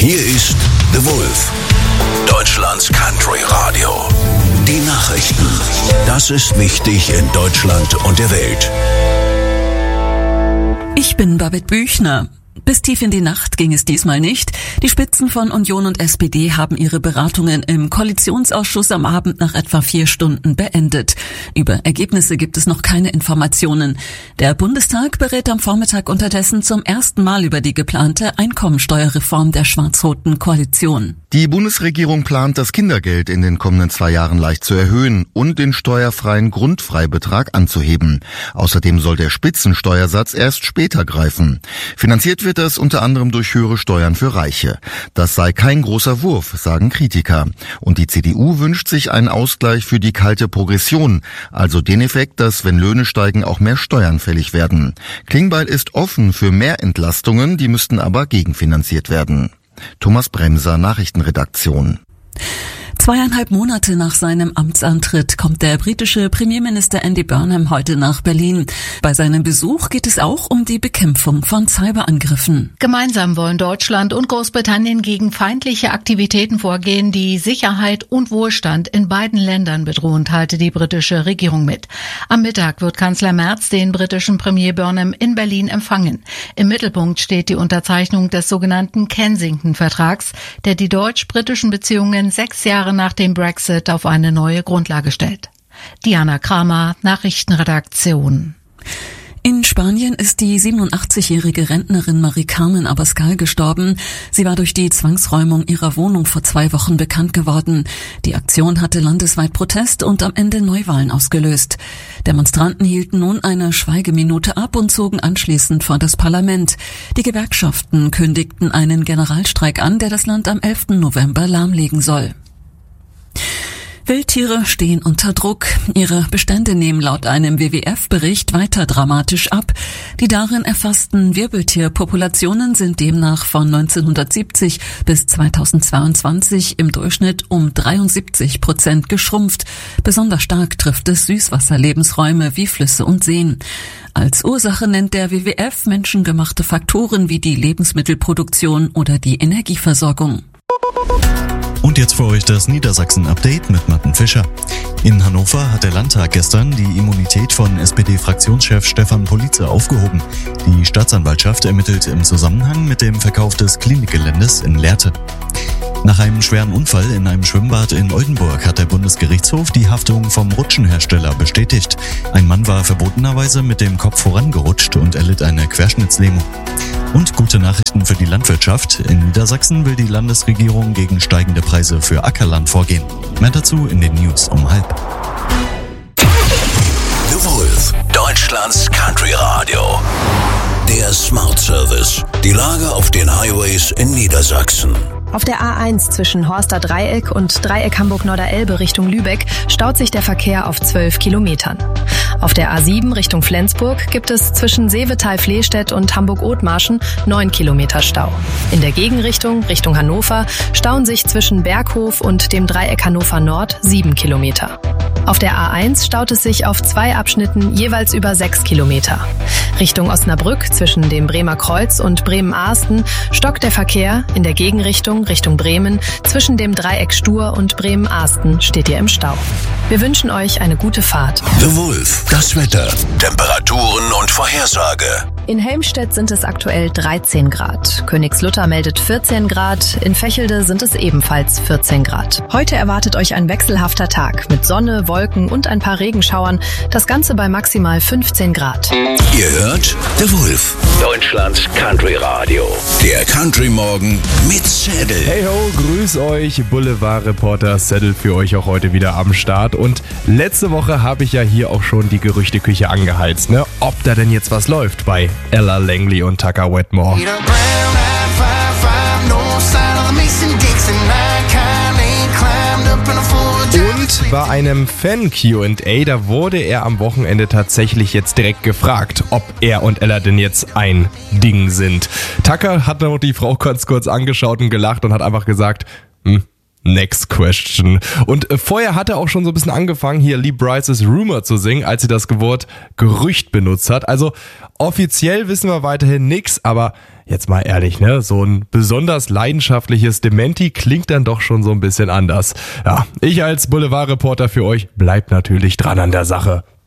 Hier ist The Wolf, Deutschlands Country Radio. Die Nachrichten. Das ist wichtig in Deutschland und der Welt. Ich bin Babette Büchner. Bis tief in die Nacht ging es diesmal nicht. Die Spitzen von Union und SPD haben ihre Beratungen im Koalitionsausschuss am Abend nach etwa 4 Stunden beendet. Über Ergebnisse gibt es noch keine Informationen. Der Bundestag berät am Vormittag unterdessen zum ersten Mal über die geplante Einkommensteuerreform der schwarz-roten Koalition. Die Bundesregierung plant, das Kindergeld in den kommenden 2 Jahren leicht zu erhöhen und den steuerfreien Grundfreibetrag anzuheben. Außerdem soll der Spitzensteuersatz erst später greifen. Finanziert wird das unter anderem durch höhere Steuern für Reiche. Das sei kein großer Wurf, sagen Kritiker. Und die CDU wünscht sich einen Ausgleich für die kalte Progression, also den Effekt, dass, wenn Löhne steigen, auch mehr Steuern fällig werden. Klingbeil ist offen für mehr Entlastungen, die müssten aber gegenfinanziert werden. Thomas Bremser, Nachrichtenredaktion. 2,5 Monate nach seinem Amtsantritt kommt der britische Premierminister Andy Burnham heute nach Berlin. Bei seinem Besuch geht es auch um die Bekämpfung von Cyberangriffen. Gemeinsam wollen Deutschland und Großbritannien gegen feindliche Aktivitäten vorgehen, die Sicherheit und Wohlstand in beiden Ländern bedrohen, teilte die britische Regierung mit. Am Mittag wird Kanzler Merz den britischen Premier Burnham in Berlin empfangen. Im Mittelpunkt steht die Unterzeichnung des sogenannten Kensington-Vertrags, der die deutsch-britischen Beziehungen 6 Jahre nach dem Brexit auf eine neue Grundlage stellt. Diana Kramer, Nachrichtenredaktion. In Spanien ist die 87-jährige Rentnerin Mari-Carmen Abascal gestorben. Sie war durch die Zwangsräumung ihrer Wohnung vor 2 Wochen bekannt geworden. Die Aktion hatte landesweit Protest und am Ende Neuwahlen ausgelöst. Demonstranten hielten nun eine Schweigeminute ab und zogen anschließend vor das Parlament. Die Gewerkschaften kündigten einen Generalstreik an, der das Land am 11. November lahmlegen soll. Wildtiere stehen unter Druck. Ihre Bestände nehmen laut einem WWF-Bericht weiter dramatisch ab. Die darin erfassten Wirbeltierpopulationen sind demnach von 1970 bis 2022 im Durchschnitt um 73% geschrumpft. Besonders stark trifft es Süßwasserlebensräume wie Flüsse und Seen. Als Ursache nennt der WWF menschengemachte Faktoren wie die Lebensmittelproduktion oder die Energieversorgung. Und jetzt für euch das Niedersachsen-Update mit Matten Fischer. In Hannover hat der Landtag gestern die Immunität von SPD-Fraktionschef Stefan Politzer aufgehoben. Die Staatsanwaltschaft ermittelt im Zusammenhang mit dem Verkauf des Klinikgeländes in Lehrte. Nach einem schweren Unfall in einem Schwimmbad in Oldenburg hat der Bundesgerichtshof die Haftung vom Rutschenhersteller bestätigt. Ein Mann war verbotenerweise mit dem Kopf vorangerutscht und erlitt eine Querschnittslähmung. Und gute Nachrichten für die Landwirtschaft. In Niedersachsen will die Landesregierung gegen steigende Preise für Ackerland vorgehen. Mehr dazu in den News um 12:30. The Wolf, Deutschlands Country Radio. Der Smart Service. Die Lage auf den Highways in Niedersachsen. Auf der A1 zwischen Horster Dreieck und Dreieck Hamburg-Norderelbe Richtung Lübeck staut sich der Verkehr auf 12 Kilometern. Auf der A7 Richtung Flensburg gibt es zwischen Seevetal-Flehstedt und Hamburg-Othmarschen 9 Kilometer Stau. In der Gegenrichtung, Richtung Hannover, stauen sich zwischen Berghof und dem Dreieck Hannover Nord 7 Kilometer. Auf der A1 staut es sich auf 2 Abschnitten jeweils über 6 Kilometer. Richtung Osnabrück zwischen dem Bremer Kreuz und Bremen-Ahsten stockt der Verkehr. In der Gegenrichtung Richtung Bremen zwischen dem Dreieck Stur und Bremen-Ahsten steht ihr im Stau. Wir wünschen euch eine gute Fahrt. The Wolf, das Wetter, Temperaturen und Vorhersage. In Helmstedt sind es aktuell 13 Grad. Königslutter meldet 14 Grad. In Vechelde sind es ebenfalls 14 Grad. Heute erwartet euch ein wechselhafter Tag mit Sonne, Wolken und ein paar Regenschauern. Das Ganze bei maximal 15 Grad. Ihr hört The Wolf, Deutschlands Country Radio. Der Country Morgen mit Saddle. Hey ho, grüß euch. Boulevard-Reporter Saddle für euch auch heute wieder am Start. Und letzte Woche habe ich ja hier auch schon die Gerüchteküche angeheizt, ne? Ob da denn jetzt was läuft bei Ella Langley und Tucker Wetmore. Und bei einem Fan-Q&A, da wurde er am Wochenende tatsächlich jetzt direkt gefragt, ob er und Ella denn jetzt ein Ding sind. Tucker hat noch die Frau ganz kurz angeschaut und gelacht und hat einfach gesagt, next question. Und vorher hat er auch schon so ein bisschen angefangen, hier Lee Brice's Rumor zu singen, als sie das Wort Gerücht benutzt hat. Also offiziell wissen wir weiterhin nichts, aber jetzt mal ehrlich, ne? So ein besonders leidenschaftliches Dementi klingt dann doch schon so ein bisschen anders. Ja, ich als Boulevardreporter für euch bleib natürlich dran an der Sache.